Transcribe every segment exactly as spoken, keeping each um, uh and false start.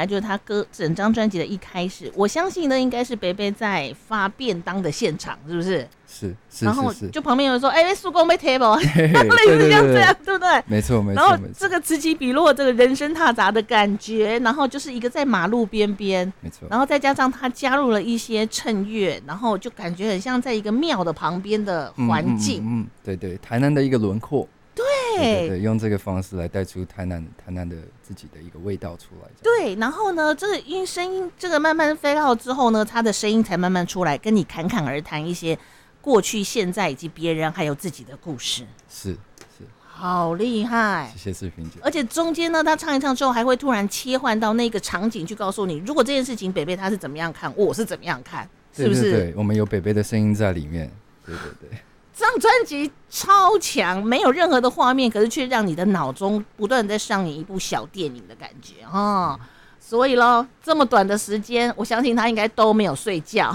来就是他歌整张专辑的一开始，我相信呢应该是北北在发便当的现场，是不是？ 是是， 然后是是就旁边有人说：“哎、欸，叔公被 table， 嘿嘿类似像这样，对不对？” 没错没错。 然后这个此起彼落，这个人声踏杂的感觉，然后就是一个在马路边边， 没错。 然后再加上他加入了一些衬乐，然后就感觉很像在一个庙的旁边的环境。 嗯, 嗯, 嗯，对对，台南的一个轮廓。 对对对对，用这个方式来带出台南台南的自己的一个味道出来。 对，然后呢，这个因声音这个慢慢飞out之后呢，他的声音才慢慢出来，跟你侃侃而谈一些过去、现在以及别人还有自己的故事。 是是， 好厉害！ 谢谢视频姐。 而且中间呢，他唱一唱之后，还会突然切换到那个场景去告诉你，如果这件事情北北他是怎么样看，我是怎么样看，是不是？ 对对对，我们有北北的声音在里面。对对对。 这张专辑超强，没有任何的画面，可是却让你的脑中不断在上演一部小电影的感觉啊、哦！所以咯，这么短的时间，我相信他应该都没有睡觉。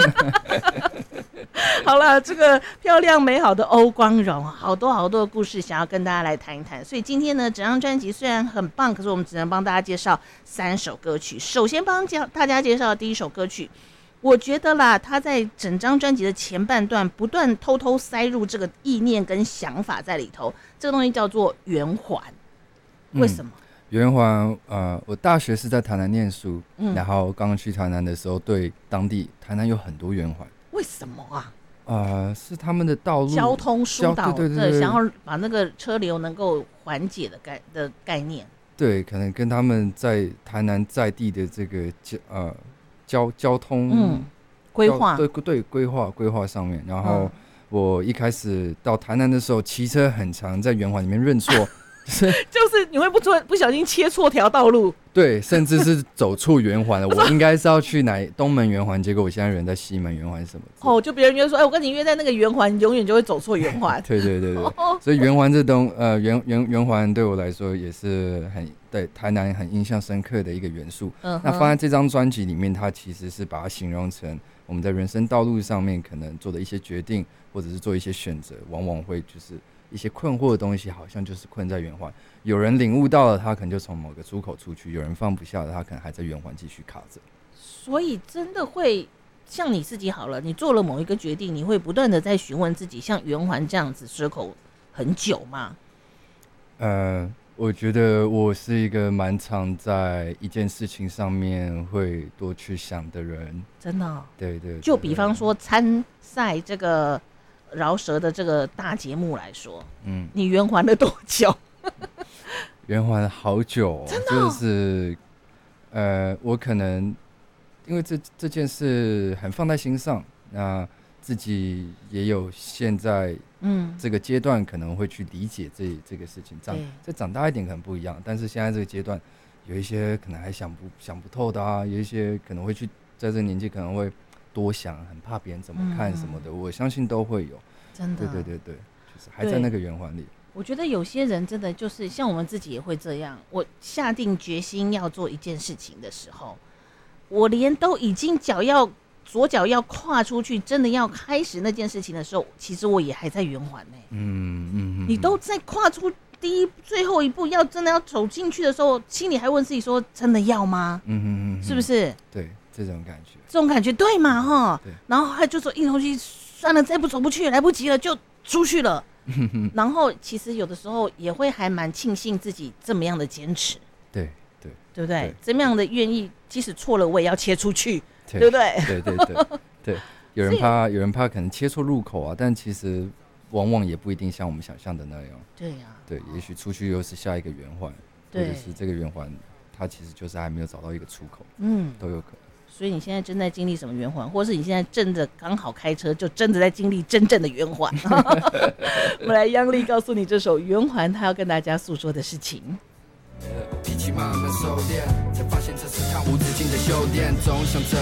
好了，这个漂亮美好的欧光荣，好多好多的故事想要跟大家来谈一谈。所以今天呢，整张专辑虽然很棒，可是我们只能帮大家介绍三首歌曲。首先帮大家介绍的第一首歌曲，我觉得啦，他在整张专辑的前半段不断偷偷塞入这个意念跟想法在里头，这个东西叫做圆环。为什么？嗯、 圆环，呃，我大学是在台南念书，嗯、然后刚去台南的时候，对当地台南有很多圆环。 为什么啊？ 呃，是他们的道路交通疏导， 对对 对, 对， 想要把那个车流能够缓解的概的概念。 对，可能跟他们在台南在地的这个呃。交交通嗯规划， 对对规划规划上面，然后我一开始到台南的时候，骑车很常在圆环里面认错， 就是你会不不小心切错条道路， 对，甚至是走错圆环了。我应该是要去哪东门圆环，结果我现在人在西门圆环什么？ 哦，就别人约说，哎，我跟你约在那个圆环，永远就会走错圆环。 对对对对，所以圆环这东呃圆圆圆环对我来说也是很。对台南很印象深刻的一个元素，嗯、那放在这张专辑里面，它其实是把它形容成我们在人生道路上面可能做的一些决定，或者是做一些选择，往往会就是一些困惑的东西，好像就是困在圆环。有人领悟到了，他可能就从某个出口出去；有人放不下了，他可能还在圆环继续卡着。 所以真的会像你自己好了，你做了某一个决定，你会不断的在询问自己，像圆环这样子circle很久吗？ 呃。我觉得我是一个蛮常在一件事情上面会多去想的人， 真的、哦。 对 对, 对。 就比方说参赛这个饶舌的这个大节目来说，嗯，你圆环了多久？ 圆环好久、哦， 真的、哦。 就是呃，我可能因为这这件事很放在心上，那自己也有现在。嗯，这个阶段可能会去理解这这个事情，长再长大一点可能不一样，但是现在这个阶段有一些可能还想不想不透的啊，有一些可能会去在这个年纪可能会多想，很怕别人怎么看什么的，嗯、我相信都会有， 真的， 对对对对，就是还在那个圆环里。 我觉得有些人真的就是像我们自己也会这样，我下定决心要做一件事情的时候，我连都已经脚要。左脚要跨出去，真的要开始那件事情的时候，其实我也还在圆环呢。嗯嗯，你都在跨出第一最后一步，要真的要走进去的时候，心里还问自己说：真的要吗？嗯嗯嗯，是不是？ 对，这种感觉， 这种感觉对嘛哈？对。然后他就说一头去，算了，再不走不去，来不及了，就出去了。然后其实有的时候也会还蛮庆幸自己这么样的坚持。 对对， 对不对？这么样的愿意，即使错了，我也要切出去。 对, 对不对？ 对对对对，有人怕，有人怕可能切错入口啊，但其实往往也不一定像我们想象的那样。 对呀、啊， 对，也许出去又是下一个圆环，或者是这个圆环，它其实就是还没有找到一个出口，嗯，都有可能。 所以你现在正在经历什么圆环，或是你现在正的刚好开车，就真的在经历真正的圆环。我们来央丽告诉你这首圆环，他要跟大家诉说的事情。 脾气慢慢收敛，才发现这是趟无止境的修炼。总想着